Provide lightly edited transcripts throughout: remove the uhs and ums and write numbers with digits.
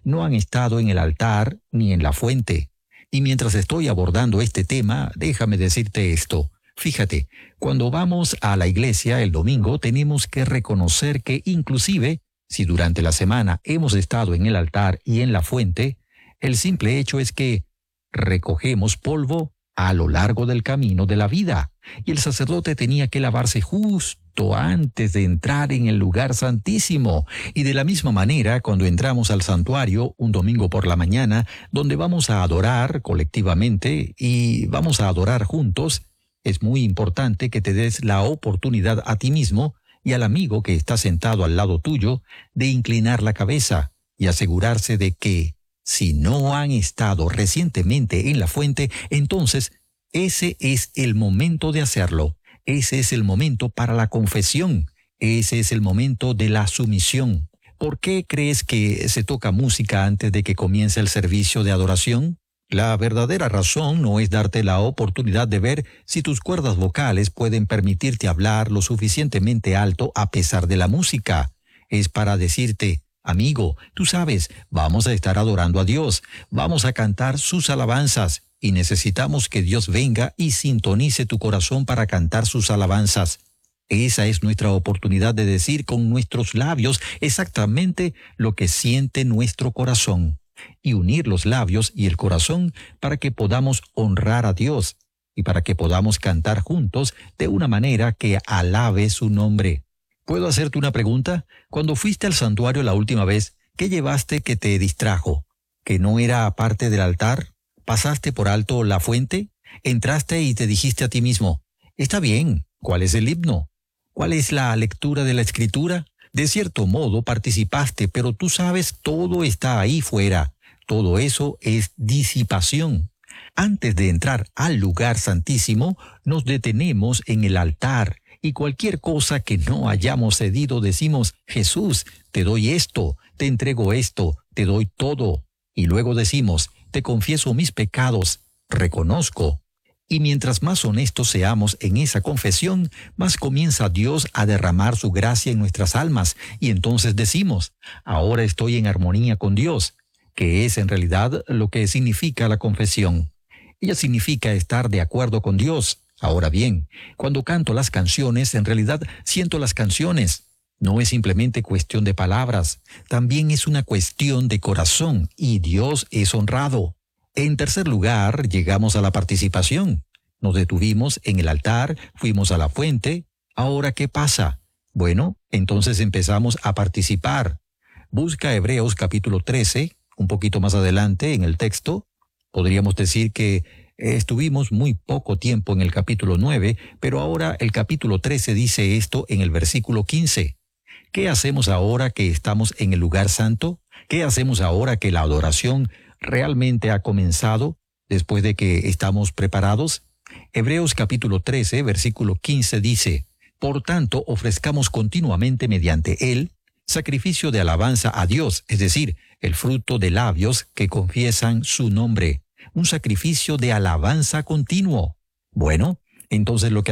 no han estado en el altar ni en la fuente. Y mientras estoy abordando este tema, déjame decirte esto. Fíjate, cuando vamos a la iglesia el domingo tenemos que reconocer que inclusive, si durante la semana hemos estado en el altar y en la fuente, el simple hecho es que recogemos polvo a lo largo del camino de la vida. Y el sacerdote tenía que lavarse justo antes de entrar en el lugar santísimo. Y de la misma manera, cuando entramos al santuario un domingo por la mañana, donde vamos a adorar colectivamente y vamos a adorar juntos, es muy importante que te des la oportunidad a ti mismo y al amigo que está sentado al lado tuyo de inclinar la cabeza y asegurarse de que, si no han estado recientemente en la fuente, entonces ese es el momento de hacerlo. Ese es el momento para la confesión. Ese es el momento de la sumisión. ¿Por qué crees que se toca música antes de que comience el servicio de adoración? La verdadera razón no es darte la oportunidad de ver si tus cuerdas vocales pueden permitirte hablar lo suficientemente alto a pesar de la música. Es para decirte: amigo, tú sabes, vamos a estar adorando a Dios, vamos a cantar sus alabanzas y necesitamos que Dios venga y sintonice tu corazón para cantar sus alabanzas. Esa es nuestra oportunidad de decir con nuestros labios exactamente lo que siente nuestro corazón y unir los labios y el corazón para que podamos honrar a Dios y para que podamos cantar juntos de una manera que alabe su nombre. ¿Puedo hacerte una pregunta? Cuando fuiste al santuario la última vez, ¿qué llevaste que te distrajo? ¿Que no era parte del altar? ¿Pasaste por alto la fuente? ¿Entraste y te dijiste a ti mismo: está bien, ¿cuál es el himno? ¿Cuál es la lectura de la escritura? De cierto modo participaste, pero tú sabes, todo está ahí fuera. Todo eso es disipación. Antes de entrar al lugar santísimo, nos detenemos en el altar. Y cualquier cosa que no hayamos cedido decimos: Jesús, te doy esto, te entrego esto, te doy todo. Y luego decimos: te confieso mis pecados, reconozco. Y mientras más honestos seamos en esa confesión, más comienza Dios a derramar su gracia en nuestras almas. Y entonces decimos: ahora estoy en armonía con Dios, que es en realidad lo que significa la confesión. Ella significa estar de acuerdo con Dios. Ahora bien, cuando canto las canciones, en realidad siento las canciones. No es simplemente cuestión de palabras, también es una cuestión de corazón, y Dios es honrado. En tercer lugar, llegamos a la participación. Nos detuvimos en el altar, fuimos a la fuente. ¿Ahora qué pasa? Bueno, entonces empezamos a participar. Busca Hebreos capítulo 13, un poquito más adelante en el texto. Podríamos decir que estuvimos muy poco tiempo en el capítulo 9, pero ahora el capítulo 13 dice esto en el versículo 15. ¿Qué hacemos ahora que estamos en el lugar santo? ¿Qué hacemos ahora que la adoración realmente ha comenzado después de que estamos preparados? Hebreos capítulo 13, versículo 15 dice: por tanto, ofrezcamos continuamente mediante él sacrificio de alabanza a Dios, es decir, el fruto de labios que confiesan su nombre. Un sacrificio de alabanza continuo. Bueno, entonces lo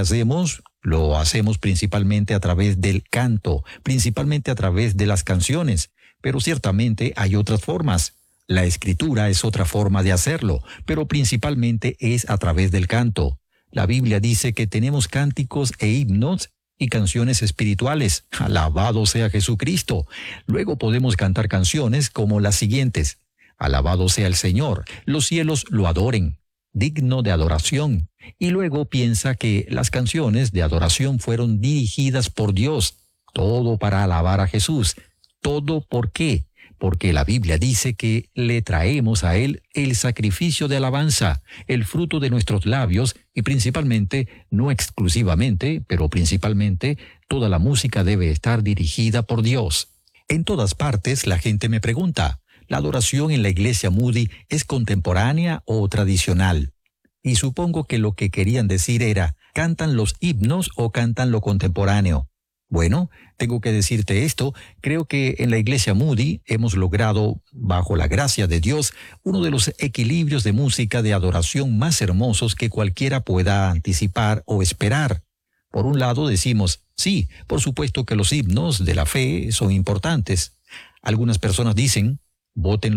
hacemos principalmente a través del canto, principalmente a través de las canciones, pero ciertamente hay otras formas. La escritura es otra forma de hacerlo, pero principalmente es a través del canto. La Biblia dice que tenemos cánticos e himnos y canciones espirituales. Alabado sea Jesucristo. Luego podemos cantar canciones como las siguientes: alabado sea el Señor, los cielos lo adoren, digno de adoración. Y luego piensa que las canciones de adoración fueron dirigidas por Dios, todo para alabar a Jesús. ¿Todo por qué? Porque la Biblia dice que le traemos a Él el sacrificio de alabanza, el fruto de nuestros labios, y principalmente, no exclusivamente, pero principalmente, toda la música debe estar dirigida por Dios. En todas partes la gente me pregunta: ¿la adoración en la iglesia Moody es contemporánea o tradicional? Y supongo que lo que querían decir era: ¿cantan los himnos o cantan lo contemporáneo? Bueno, tengo que decirte esto: creo que en la iglesia Moody hemos logrado, bajo la gracia de Dios, uno de los equilibrios de música de adoración más hermosos que cualquiera pueda anticipar o esperar. Por un lado decimos: sí, por supuesto que los himnos de la fe son importantes. Algunas personas dicen: voten